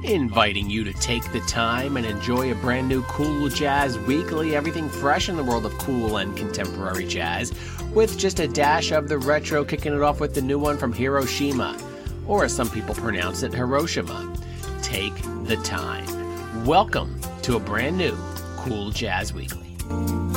inviting you to take the time and enjoy a brand new Cool Jazz Weekly, everything fresh in the world of cool and contemporary jazz, with just a dash of the retro, kicking it off with the new one from Hiroshima, or as some people pronounce it, Hiroshima. Take the time. Welcome to a brand new Cool Jazz Weekly.